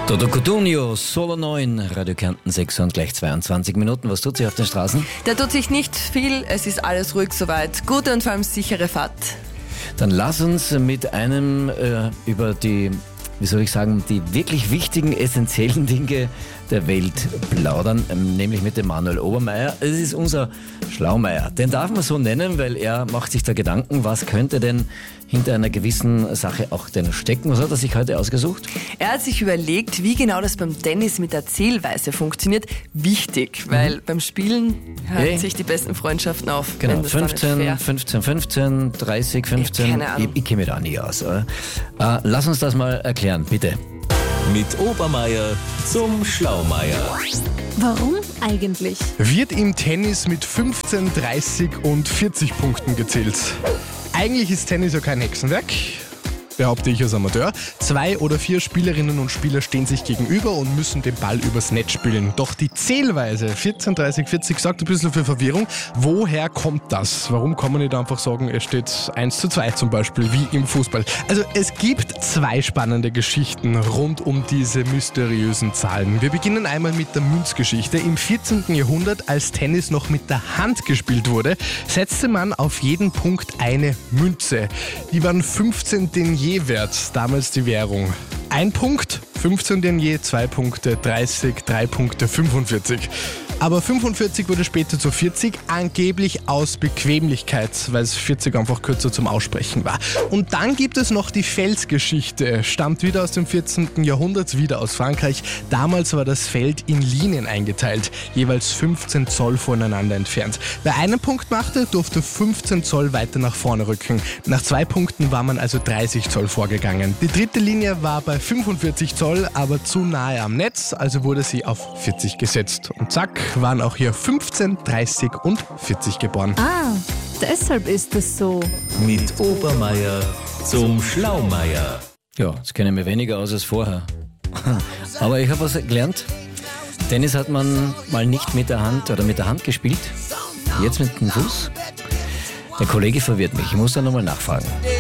Toto Cotugno, Solo 9, Radio Kärnten 6 und gleich 22 Minuten. Was tut sich auf den Straßen? Da tut sich nicht viel, es ist alles ruhig soweit. Gute und vor allem sichere Fahrt. Dann lass uns mit einem über die, die wirklich wichtigen, essentiellen Dinge der Welt plaudern, nämlich mit dem Manuel Obermeier. Es ist unser Schlaumeier. Den darf man so nennen, weil er macht sich da Gedanken, was könnte denn hinter einer gewissen Sache auch denn stecken. Was hat er sich heute ausgesucht? Er hat sich überlegt, wie genau das beim Tennis mit der Zählweise funktioniert. Wichtig, weil beim Spielen hören sich die besten Freundschaften auf. Genau, 15, 15, 15, 30, 15. Keine Ahnung. Ich kenne mich da nie aus. Lass uns das mal erklären, bitte. Mit Obermeier zum Schlaumeier. Warum eigentlich? Wird im Tennis mit 15, 30 und 40 Punkten gezählt. Eigentlich ist Tennis ja kein Hexenwerk, behaupte ich als Amateur. 2 oder 4 Spielerinnen und Spieler stehen sich gegenüber und müssen den Ball übers Netz spielen. Doch die Zählweise 14, 30, 40 sorgt ein bisschen für Verwirrung. Woher kommt das? Warum kann man nicht einfach sagen, es steht 1:2 zum Beispiel, wie im Fußball? Also es gibt 2 spannende Geschichten rund um diese mysteriösen Zahlen. Wir beginnen einmal mit der Münzgeschichte. Im 14. Jahrhundert, als Tennis noch mit der Hand gespielt wurde, setzte man auf jeden Punkt eine Münze. Die waren 15 Denier wert, damals die Währung. 1 Punkt, 15 Denier, 2 Punkte, 30, 3 Punkte, 45. Aber 45 wurde später zu 40, angeblich aus Bequemlichkeit, weil es 40 einfach kürzer zum Aussprechen war. Und dann gibt es noch die Feldgeschichte, stammt wieder aus dem 14. Jahrhundert, wieder aus Frankreich. Damals war das Feld in Linien eingeteilt, jeweils 15 Zoll voneinander entfernt. Wer einen Punkt machte, durfte 15 Zoll weiter nach vorne rücken. Nach 2 Punkten war man also 30 Zoll vorgegangen. Die dritte Linie war bei 45 Zoll, aber zu nahe am Netz, also wurde sie auf 40 gesetzt. Und zack, waren auch hier 15, 30 und 40 geboren. Ah, deshalb ist es so. Mit Obermeier zum Schlaumeier. Ja, jetzt kenne ich mir weniger aus als vorher. Aber ich habe was gelernt. Tennis hat man mal nicht mit der Hand gespielt. Jetzt mit dem Fuß. Der Kollege verwirrt mich. Ich muss da nochmal nachfragen.